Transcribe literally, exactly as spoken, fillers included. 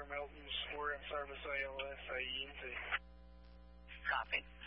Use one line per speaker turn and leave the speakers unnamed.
Air Milton's. We're in service A L S A E N T.
Copy.